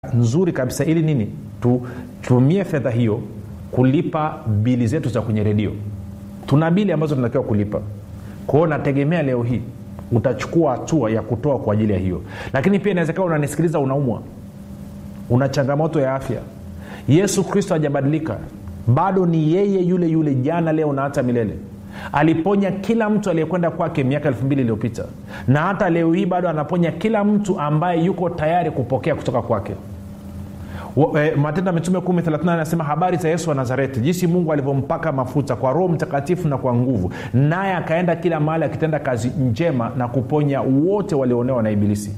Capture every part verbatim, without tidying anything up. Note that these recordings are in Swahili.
nzuri kabisa ili nini tutumie fedha hiyo kulipa bili zetu za kwenye redio. Tuna bili ambazo tunatakiwa kulipa. Kwa hiyo nategemea leo hii utachukua hatua ya kutoa kwa ajili ya hiyo. Lakini pia inawezekana unanisikiliza unaumwa, una changamoto ya afya. Yesu Kristo hajabadilika, bado ni yeye yule yule jana leo na hata milele. Aliponya kila mtu aliyekwenda kwake miaka elfu mbili iliyopita, na hata leo hii bado anaponya kila mtu ambaye yuko tayari kupokea kutoka kwake. Matendo ya Mitume kumi thelathini na nane anasema habari za Yesu wa Nazareti, jinsi Mungu alivyompaka mafuta kwa Roho Mtakatifu na kwa nguvu, naye akaenda kila mahali akitenda kazi njema na kuponya wote walioonewa na ibilisi,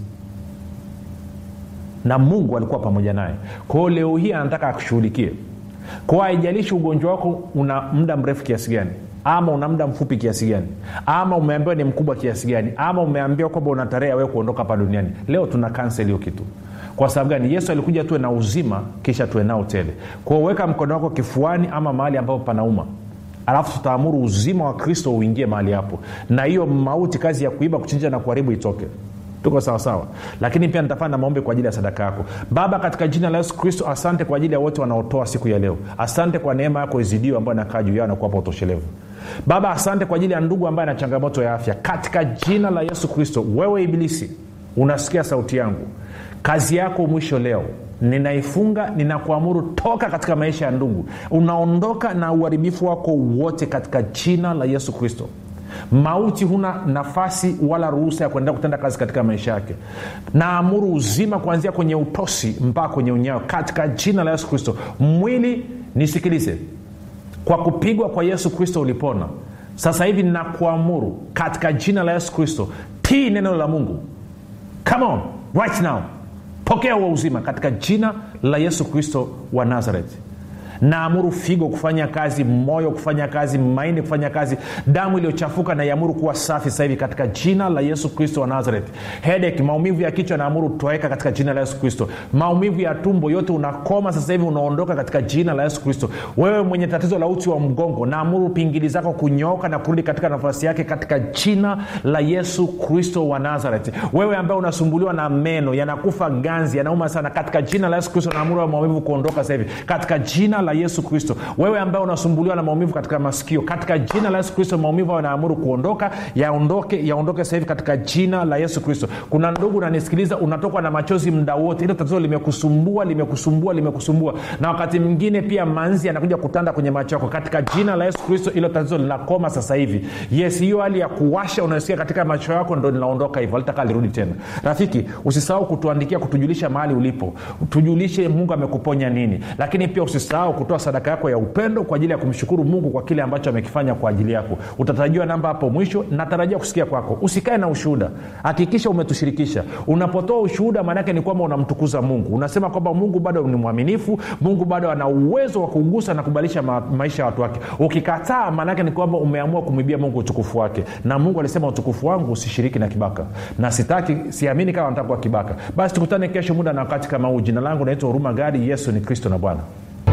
na Mungu alikuwa pamoja naye. Kwa hiyo leo hii anataka akushughulikie. Kwa hiyo haijalishi ugonjwa wako una muda mrefu kiasi gani, ama una muda mfupi kiasi gani, ama umeambiwa ni mkubwa kiasi gani, ama umeambiwa kwamba una tarehe wewe kuondoka hapa duniani, leo tuna cancel hiyo kitu. Kwa sababu gani? Yesu alikuja tuwe na uzima kisha tuwe nao tele. Kwa hiyo weka mkono wako kifuani ama mahali ambapo panauma, alafu tutaamuru uzima wa Kristo uingie mahali hapo, na hiyo mauti, kazi ya kuiba, kuchinja na kuharibu itoke. Tuko sawa sawa? Lakini pia nitafanya na maombi kwa ajili ya sadaka yako. Baba, katika jina la Yesu Kristo, asante kwa ajili ya wote wanaotoa siku ya leo. Asante kwa neema yako izidio ambayo inakaa juu yao na kuwapa utoshelevu. Baba, asante kwa ajili ya ndugu ambaye ana changamoto ya afya. Katika jina la Yesu Kristo, wewe ibilisi unasikia sauti yangu, kazi yako mwisho leo ninaifunga, ninakuamuru toka katika maisha ya ndugu. Unaondoka na uharibifu wako wote katika jina la Yesu Kristo. Mauti huna nafasi wala ruhusa ya kuendelea kutenda kazi katika maisha yake. Naamuru uzima kuanzia kwenye utosi mpaka kwenye unyao katika jina la Yesu Kristo. Mwili, nisikilize, kwa kupigwa kwa Yesu Kristo ulipona. Sasa hivi ninakuamuru katika jina la Yesu Kristo, tii neno la Mungu. Come on right now, pokea huo uzima katika jina la Yesu Kristo wa Nazareti. Naamuru figo kufanya kazi, moyo kufanya kazi, maini kufanya kazi, damu iliyochafuka na iamuru kuwa safi sasa hivi katika jina la Yesu Kristo wa Nazareti. Headache, maumivu ya kichwa, naamuru toeka katika jina la Yesu Kristo. Maumivu ya tumbo yote unakoma sasa hivi, unaondoka katika jina la Yesu Kristo. Wewe mwenye tatizo la uti wa mgongo, naamuru pingili zako kunyooka na kurudi katika nafasi yake katika jina la Yesu Kristo wa Nazareti. Wewe ambaye unasumbuliwa na meno yanakufa ganzi, yanauma sana, katika jina la Yesu Kristo naamuru maumivu kuondoka sasa hivi katika jina la Yesu Kristo. Wewe ambaye unasumbuliwa na maumivu katika masikio, katika jina la Yesu Kristo maumivu yanaamuru kuondoka, yaondoke, yaondoke sasa hivi katika jina la Yesu Kristo. Kuna ndugu unanisikiliza, unatokwa na machozi muda wote, ile tatizo limekusumbua, limekusumbua, limekusumbua, na wakati mwingine pia manzi yanakuja kutanda kwenye macho yako, katika jina la Yesu Kristo ile tatizo linakoma sasa hivi. Yes, hiyo hali ya kuwasha unasikia katika macho yako ndio linaondoka hivyo, halitaka lirudi tena. Rafiki, usisahau kutuandikia, kutujulisha mahali ulipo, tujulishe Mungu amekuponya nini. Lakini pia usisahau kutoa sadaka yako ya upendo kwa ajili ya kumshukuru Mungu kwa kile ambacho amekifanya kwa ajili yako. Utatarajiwa namba hapo mwisho, natarajia kusikia kwako. Usikae na ushuhuda, hakikisha umetushirikisha. Unapotoa ushuhuda maana yake ni kwamba unamtukuza Mungu. Unasema kwamba Mungu bado ni mwaminifu, Mungu bado ana uwezo wa kugusa na kubadilisha ma- maisha ya watu wake. Ukikataa maana yake ni kwamba umeamua kumwibia Mungu utukufu wake. Na Mungu alisema utukufu wangu usishiriki na kibaka. Na sitaki, siamini kama nataka kwa kibaka. Basi tukutane kesho muda na wakati kama huu. Jina langu naitwa Huruma Gadi. Yesu ni Kristo na Bwana.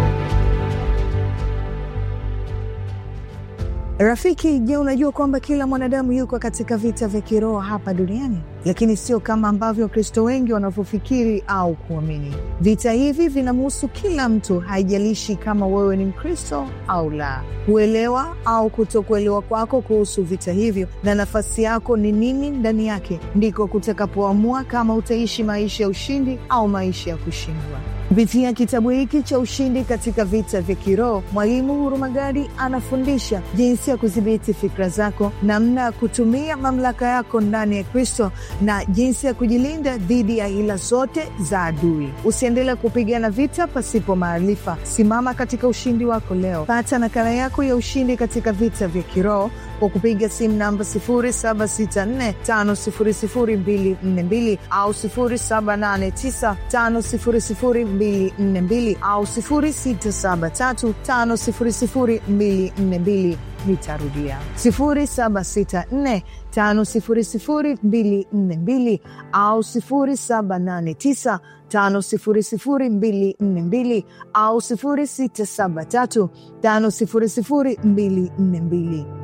Rafiki, je, unajua kwamba kila mwanadamu yuko katika vita vya kiroho hapa duniani? Lakini sio kama ambavyo Kristo wengi wanavyofikiri au kuamini. Vita hivi vinamhusu kila mtu, haijalishi kama wewe ni Mkristo au la. Kuelewa au kutokuelewa kwako kuhusu vita hivyo na nafasi yako ni nini ndani yake, ndiko kutakapoamua kama utaishi maisha ya ushindi au maisha ya kushindwa. Kupitia kitabu hiki cha Ushindi katika Vita vya Kiroho, Mwalimu Huruma Gadi anafundisha jinsi ya kudhibiti fikra zako, namna ya kutumia mamlaka yako ndani ya Kristo, na jinsi ya kujilinda dhidi ya hila zote za adui. Usiendelee kupigana vita pasipo maarifa. Simama katika ushindi wako leo. Pata nakala yako ya Ushindi katika Vita vya Kiroho kwa kupiga simu namba sifuri saba sita nne tano sifuri sifuri mbili nne mbili au sifuri saba nane tisa tano sifuri sifuri mbili nne mbili au sifuri sita saba tatu tano sifuri sifuri mbili nne mbili. Nitarudia sifuri saba sita nne tano sifuri sifuri mbili nne mbili au sifuri saba nane tisa tano sifuri sifuri mbili nne mbili au sifuri sita saba tatu tano sifuri sifuri mbili nne mbili.